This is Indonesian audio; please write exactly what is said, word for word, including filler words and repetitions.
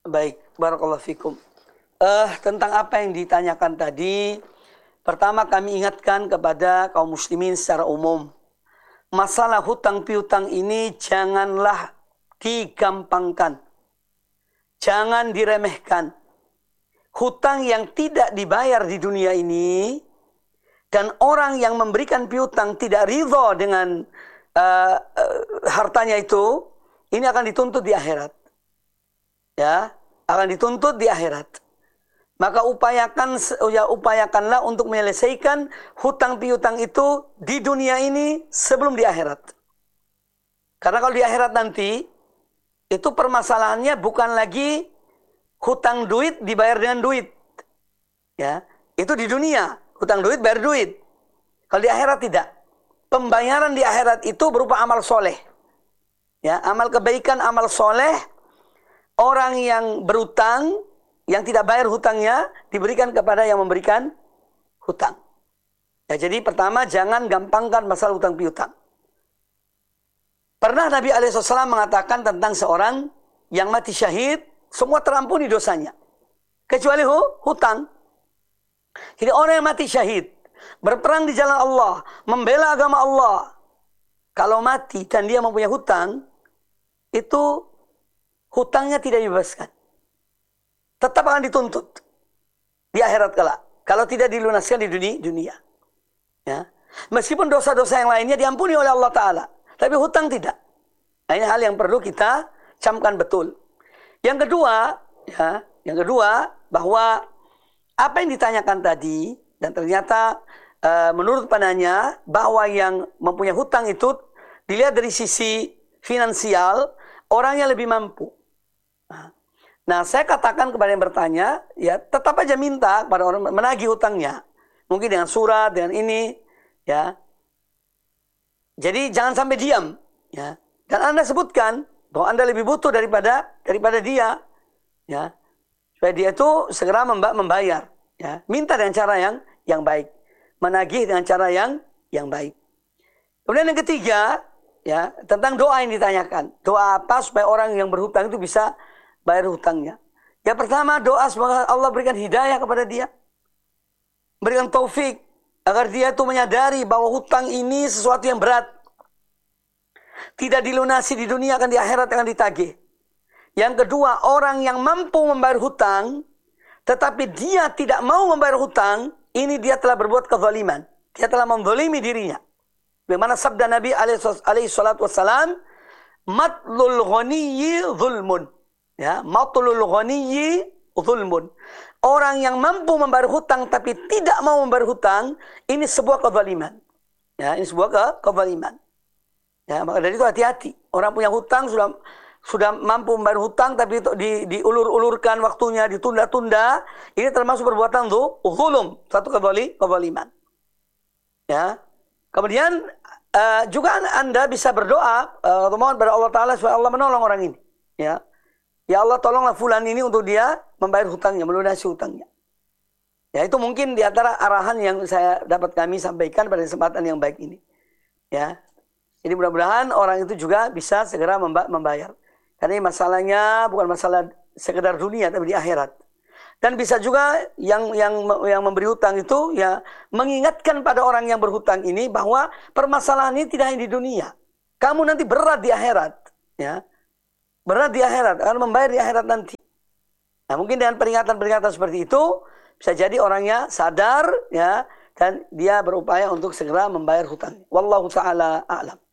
Baik, barakallahu fikum. Uh, tentang apa yang ditanyakan tadi, pertama kami ingatkan kepada kaum muslimin secara umum. Masalah hutang piutang ini janganlah digampangkan. Jangan diremehkan. Hutang yang tidak dibayar di dunia ini, dan orang yang memberikan piutang tidak ridho dengan uh, uh, hartanya itu, ini akan dituntut di akhirat. Ya, akan dituntut di akhirat. Maka upayakan ya upayakanlah untuk menyelesaikan hutang piutang itu di dunia ini sebelum di akhirat. Karena kalau di akhirat nanti itu permasalahannya bukan lagi hutang duit dibayar dengan duit. Ya, itu di dunia, hutang duit bayar duit. Kalau di akhirat tidak. Pembayaran di akhirat itu berupa amal soleh. Ya, amal kebaikan, amal soleh. Orang yang berhutang, yang tidak bayar hutangnya, diberikan kepada yang memberikan hutang. Ya, jadi pertama, jangan gampangkan masalah hutang piutang. Pernah Nabi alaihi wasallam mengatakan tentang seorang yang mati syahid, semua terampuni dosanya. Kecuali hutang. Jadi orang yang mati syahid, berperang di jalan Allah, membela agama Allah, kalau mati dan dia mempunyai hutang, itu hutangnya tidak dibebaskan. Tetap akan dituntut di akhirat kelak. Kalau tidak dilunaskan di dunia. dunia. Ya. Meskipun dosa-dosa yang lainnya diampuni oleh Allah Ta'ala. Tapi hutang tidak. Nah, ini hal yang perlu kita camkan betul. Yang kedua, ya, yang kedua bahwa apa yang ditanyakan tadi, dan ternyata uh, menurut penanya bahwa yang mempunyai hutang itu dilihat dari sisi finansial, orangnya lebih mampu. Nah, saya katakan kepada yang bertanya, ya tetap aja minta kepada orang menagih hutangnya. Mungkin dengan surat, dengan ini, ya. Jadi jangan sampai diam, ya. Dan Anda sebutkan bahwa Anda lebih butuh daripada daripada dia, ya. Supaya dia itu segera membayar, ya. Minta dengan cara yang yang baik, menagih dengan cara yang yang baik. Kemudian yang ketiga, ya, tentang doa yang ditanyakan. Doa apa supaya orang yang berhutang itu bisa bayar hutangnya. Yang pertama, doa semoga Allah berikan hidayah kepada dia. Berikan taufik agar dia itu menyadari bahwa hutang ini sesuatu yang berat. Tidak dilunasi di dunia, akan di akhirat akan ditagih. Yang kedua, orang yang mampu membayar hutang tetapi dia tidak mau membayar hutang, ini dia telah berbuat kezaliman. Dia telah menzalimi dirinya. Bagaimana sabda Nabi alaihi salatu wassalam, matlul ghaniyyi zulmun. Ya, matlul ghaniyyi zulmun. Orang yang mampu membayar hutang tapi tidak mau membayar hutang, ini sebuah kezaliman. Ya, ini sebuah ke kezaliman. Ya, maka dari itu hati-hati. Orang punya hutang sudah sudah mampu membayar hutang tapi itu di, diulur-ulurkan waktunya, ditunda-tunda, ini termasuk perbuatan zulm, satu kezaliman. Ya. Kemudian uh, juga Anda bisa berdoa uh, memohon kepada Allah Ta'ala supaya Allah menolong orang ini. Ya. Ya Allah, tolonglah fulan ini untuk dia membayar hutangnya, melunasi hutangnya. Ya, itu mungkin di antara arahan yang saya dapat kami sampaikan pada kesempatan yang baik ini. Ya. Jadi mudah-mudahan orang itu juga bisa segera membayar. Karena ini masalahnya bukan masalah sekedar dunia tapi di akhirat. Dan bisa juga yang yang yang memberi hutang itu ya mengingatkan pada orang yang berhutang ini bahwa permasalahan ini tidak hanya di dunia. Kamu nanti berat di akhirat, ya. Berat di akhirat, akan membayar di akhirat nanti. Nah, mungkin dengan peringatan-peringatan seperti itu bisa jadi orangnya sadar, ya, dan dia berupaya untuk segera membayar hutang. Wallahu ta'ala a'lam.